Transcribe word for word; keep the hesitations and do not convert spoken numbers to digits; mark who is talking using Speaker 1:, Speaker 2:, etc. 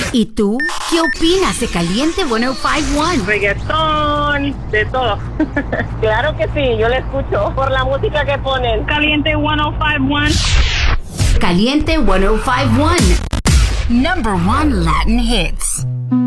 Speaker 1: ¿Y tú? ¿Qué opinas de Caliente ciento cincuenta y uno?
Speaker 2: Reggaetón, de todo. Claro que sí, yo le escucho por la música que ponen. Caliente ciento cincuenta y uno.
Speaker 1: Caliente ciento cincuenta y uno. Number one Latin hits.